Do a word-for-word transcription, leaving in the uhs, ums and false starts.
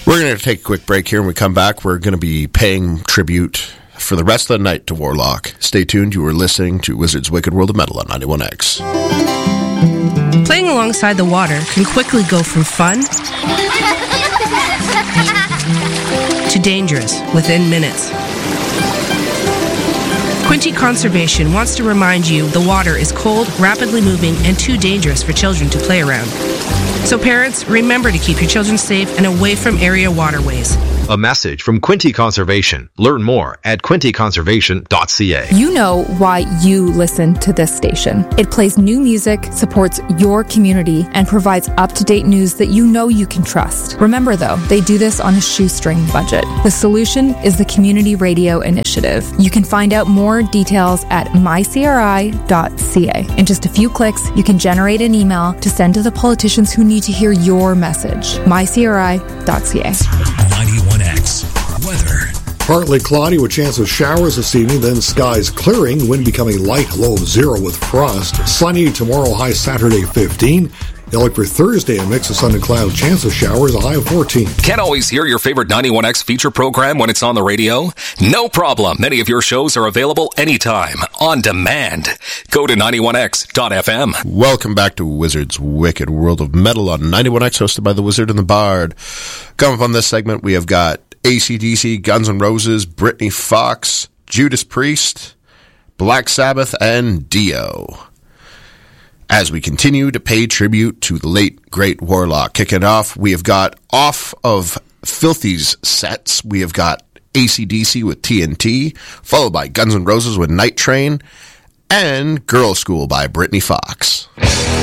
We're going to take a quick break here. When we come back, we're going to be paying tribute for the rest of the night to Warlock. Stay tuned. You are listening to Wizard's Wicked World of Metal on ninety-one X. Playing alongside the water can quickly go from fun to dangerous within minutes. Quinte Conservation wants to remind you the water is cold, rapidly moving, and too dangerous for children to play around. So parents, remember to keep your children safe and away from area waterways. A message from Quinte Conservation. Learn more at quinte conservation dot c a. You know why you listen to this station. It plays new music, supports your community, and provides up-to-date news that you know you can trust. Remember, though, they do this on a shoestring budget. The solution is the Community Radio Initiative. You can find out more details at my c r i dot c a. In just a few clicks, you can generate an email to send to the politicians who need to hear your message. my c r i dot c a. ninety-one X weather. Partly cloudy with chance of showers this evening, then skies clearing, wind becoming light, low of zero with frost. Sunny tomorrow, high Saturday fifteen. They'll look for Thursday, a mix of sun and cloud, chance of showers, a high of fourteen. Can't always hear your favorite ninety-one X feature program when it's on the radio? No problem. Many of your shows are available anytime, on demand. Go to ninety-one x dot f m. Welcome back to Wizard's Wicked World of Metal on ninety-one X, hosted by the Wizard and the Bard. Coming up on this segment, we have got A C D C, Guns N' Roses, Britny Fox, Judas Priest, Black Sabbath, and Dio. As we continue to pay tribute to the late, great Warlock. Kicking it off, we have got off of Filthy's sets, we have got A C D C with T N T, followed by Guns N' Roses with Night Train, and Girl School by Britny Fox.